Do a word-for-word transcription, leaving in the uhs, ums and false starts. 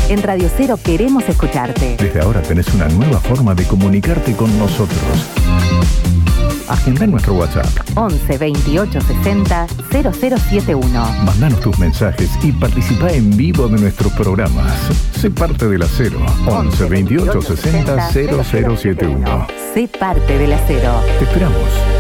En Radio Cero queremos escucharte. Desde ahora tenés una nueva forma de comunicarte con nosotros. Agenda en nuestro WhatsApp once veintiocho sesenta cero cero siete uno. Mandanos tus mensajes y participa en vivo de nuestros programas. Sé parte de La Cero. once veintiocho sesenta cero cero siete uno. Sé parte de La Cero. Te esperamos.